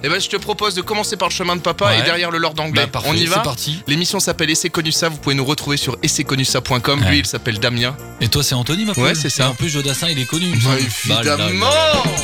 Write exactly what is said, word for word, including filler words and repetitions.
Eh ben, je te propose de commencer par le chemin de papa Ouais. et derrière le Lord anglais. Bah, parfait, On y va. c'est parti. L'émission s'appelle Essai connu ça. Vous pouvez nous retrouver sur essai connu ça point com. Ouais. Lui, il s'appelle Damien. Et toi, c'est Anthony, ma poule. Ouais, c'est ça. Et en plus, Jodassin, il est connu. il me semble. Bah, Bah, là, là, là. évidemment.